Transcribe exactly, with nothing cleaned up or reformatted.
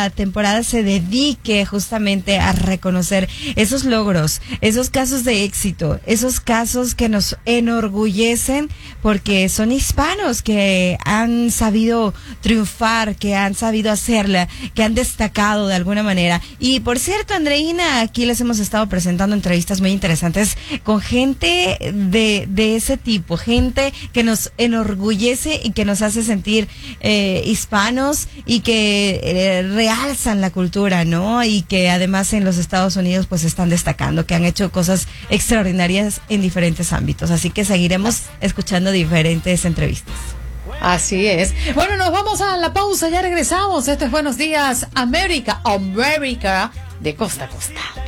esta temporada se dedique justamente a reconocer esos logros, esos casos de éxito, esos casos que nos enorgullecen porque son hispanos que han sabido triunfar, que han sabido hacerla, que han destacado de alguna manera. Y por cierto, Andreina, aquí les hemos estado presentando entrevistas muy interesantes con gente de, de ese tipo, gente que nos enorgullece y que nos hace sentir eh, hispanos y que eh, realzan la cultura, ¿no? Y que además en los Estados Unidos pues están destacando, que han hecho cosas extraordinarias en diferentes ámbitos. Así que seguiremos escuchando diferentes entrevistas. Así es. Bueno, nos vamos a la pausa, ya regresamos. Esto es Buenos Días América, América de costa a costa.